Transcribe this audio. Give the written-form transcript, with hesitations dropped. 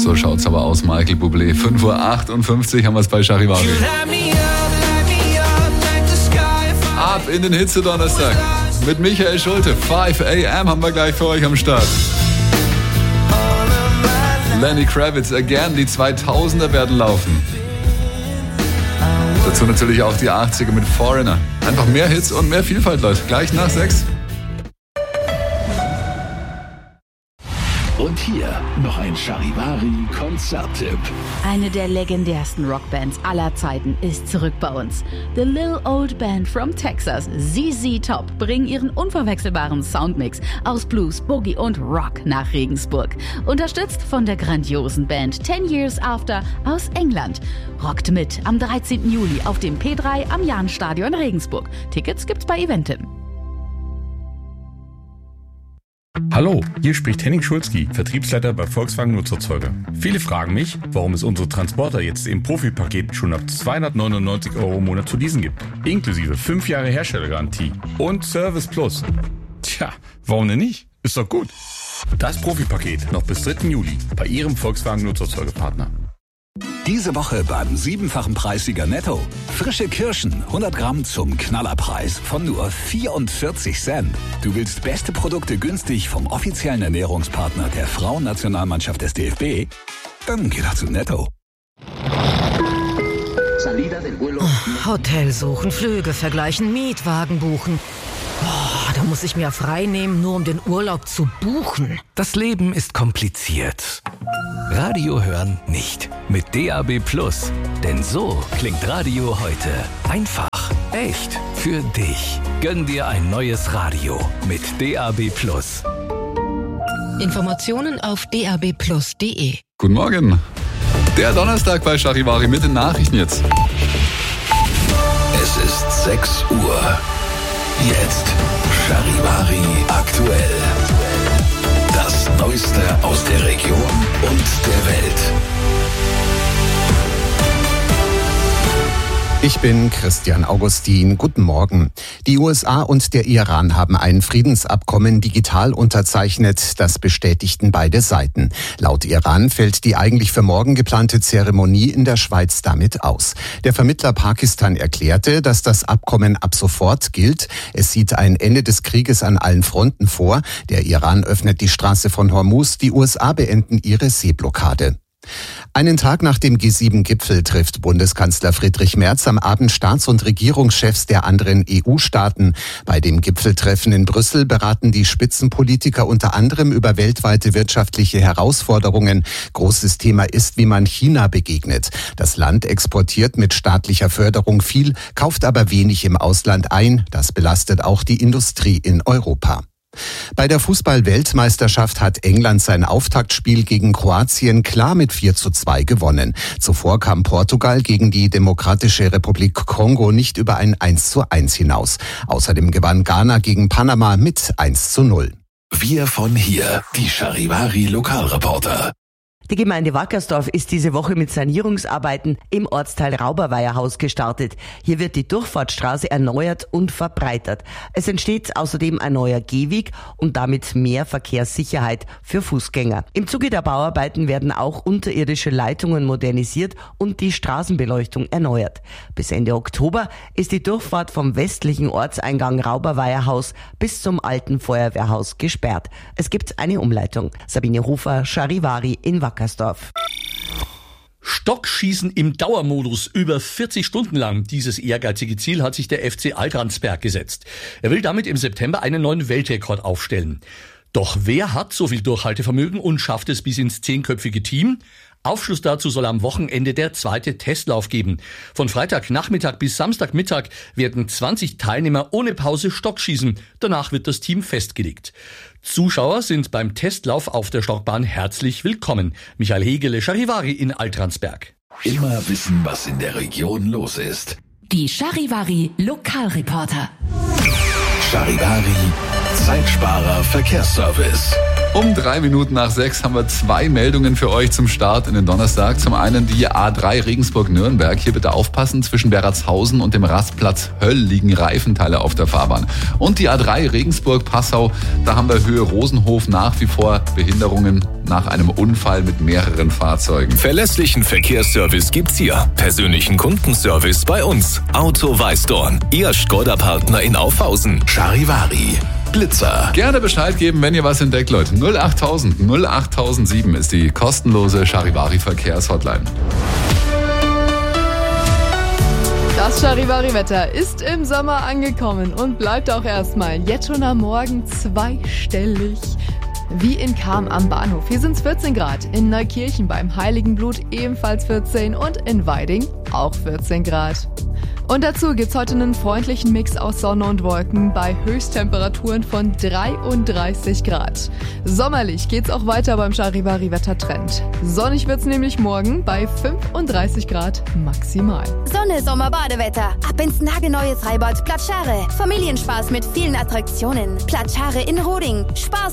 So schaut's aber aus, Michael Bublé. 5:58 Uhr haben wir es bei Charivari. Ab in den Hitze-Donnerstag. Mit Michael Schulte. 5 a.m. haben wir gleich für euch am Start. Lenny Kravitz, Again, die 2000er werden laufen. Dazu natürlich auch die 80er mit Foreigner. Einfach mehr Hits und mehr Vielfalt, Leute. Gleich nach 6. Und hier noch ein Charivari-Konzerttipp. Eine der legendärsten Rockbands aller Zeiten ist zurück bei uns. The Little Old Band from Texas, ZZ Top, bringen ihren unverwechselbaren Soundmix aus Blues, Boogie und Rock nach Regensburg. Unterstützt von der grandiosen Band 10 Years After aus England. Rockt mit am 13. Juli auf dem P3 am Jahnstadion Regensburg. Tickets gibt's bei Eventim. Hallo, hier spricht Henning Schulzki, Vertriebsleiter bei Volkswagen Nutzerzeuger. Viele fragen mich, warum es unsere Transporter jetzt im Profipaket schon ab 299 € im Monat zu leasen gibt. Inklusive 5 Jahre Herstellergarantie und Service Plus. Tja, warum denn nicht? Ist doch gut. Das Profipaket noch bis 3. Juli bei Ihrem Volkswagen Nutzerzeugerpartner. Diese Woche beim 7-fachen Preissieger Netto. Frische Kirschen, 100 Gramm zum Knallerpreis von nur 44 Cent. Du willst beste Produkte günstig vom offiziellen Ernährungspartner der Frauennationalmannschaft des DFB? Dann geh doch zu Netto. Hotel suchen, Flüge vergleichen, Mietwagen buchen. Da muss ich mir frei nehmen, nur um den Urlaub zu buchen. Das Leben ist kompliziert. Radio hören nicht. Mit DAB+. Denn so klingt Radio heute. Einfach, echt, für dich. Gönn dir ein neues Radio mit DAB+. Informationen auf dabplus.de. Guten Morgen. Der Donnerstag bei Charivari mit den Nachrichten jetzt. Es ist 6 Uhr. Jetzt Charivari aktuell. Das Neueste aus der Region und der Welt. Ich bin Christian Augustin. Guten Morgen. Die USA und der Iran haben ein Friedensabkommen digital unterzeichnet. Das bestätigten beide Seiten. Laut Iran fällt die eigentlich für morgen geplante Zeremonie in der Schweiz damit aus. Der Vermittler Pakistan erklärte, dass das Abkommen ab sofort gilt. Es sieht ein Ende des Krieges an allen Fronten vor. Der Iran öffnet die Straße von Hormuz. Die USA beenden ihre Seeblockade. Einen Tag nach dem G7-Gipfel trifft Bundeskanzler Friedrich Merz am Abend Staats- und Regierungschefs der anderen EU-Staaten. Bei dem Gipfeltreffen in Brüssel beraten die Spitzenpolitiker unter anderem über weltweite wirtschaftliche Herausforderungen. Großes Thema ist, wie man China begegnet. Das Land exportiert mit staatlicher Förderung viel, kauft aber wenig im Ausland ein. Das belastet auch die Industrie in Europa. Bei der Fußball-Weltmeisterschaft hat England sein Auftaktspiel gegen Kroatien klar mit 4:2 gewonnen. Zuvor kam Portugal gegen die Demokratische Republik Kongo nicht über ein 1:1 hinaus. Außerdem gewann Ghana gegen Panama mit 1:0. Wir von hier, die Charivari-Lokalreporter. Die Gemeinde Wackersdorf ist diese Woche mit Sanierungsarbeiten im Ortsteil Rauberweierhaus gestartet. Hier wird die Durchfahrtsstraße erneuert und verbreitert. Es entsteht außerdem ein neuer Gehweg und damit mehr Verkehrssicherheit für Fußgänger. Im Zuge der Bauarbeiten werden auch unterirdische Leitungen modernisiert und die Straßenbeleuchtung erneuert. Bis Ende Oktober ist die Durchfahrt vom westlichen Ortseingang Rauberweierhaus bis zum alten Feuerwehrhaus gesperrt. Es gibt eine Umleitung. Sabine Hofer, Charivari in Wackersdorf. Stockschießen im Dauermodus über 40 Stunden lang. Dieses ehrgeizige Ziel hat sich der FC Altransberg gesetzt. Er will damit im September einen neuen Weltrekord aufstellen. Doch wer hat so viel Durchhaltevermögen und schafft es bis ins 10-köpfige Team? Aufschluss dazu soll am Wochenende der zweite Testlauf geben. Von Freitagnachmittag bis Samstagmittag werden 20 Teilnehmer ohne Pause Stockschießen. Danach wird das Team festgelegt. Zuschauer sind beim Testlauf auf der Stockbahn herzlich willkommen. Michael Hegele, Charivari in Altransberg. Immer wissen, was in der Region los ist. Die Charivari Lokalreporter. Charivari, Zeitsparer Verkehrsservice. Um 3 Minuten nach 6 haben wir 2 Meldungen für euch zum Start in den Donnerstag. Zum einen die A3 Regensburg-Nürnberg. Hier bitte aufpassen, zwischen Beratshausen und dem Rastplatz Höll liegen Reifenteile auf der Fahrbahn. Und die A3 Regensburg-Passau, da haben wir Höhe Rosenhof nach wie vor Behinderungen nach einem Unfall mit mehreren Fahrzeugen. Verlässlichen Verkehrsservice gibt's hier. Persönlichen Kundenservice bei uns. Auto Weißdorn. Ihr Škoda-Partner in Aufhausen. Charivari. Blitzer. Gerne Bescheid geben, wenn ihr was entdeckt, Leute. 08000 08007 ist die kostenlose Charivari Verkehrshotline. Das Charivari-Wetter ist im Sommer angekommen und bleibt auch erstmal jetzt schon am Morgen zweistellig. Wie in Cham am Bahnhof. Hier sind es 14 Grad. In Neukirchen beim Heiligen Blut ebenfalls 14 und in Weiding auch 14 Grad. Und dazu gibt's heute einen freundlichen Mix aus Sonne und Wolken bei Höchsttemperaturen von 33 Grad. Sommerlich geht's auch weiter beim Charivari-Wettertrend. Sonnig wird's nämlich morgen bei 35 Grad maximal. Sonne, Sommer, Badewetter. Ab ins nagelneue Freibad Platschare. Familienspaß mit vielen Attraktionen. Platschare in Roding. Spaß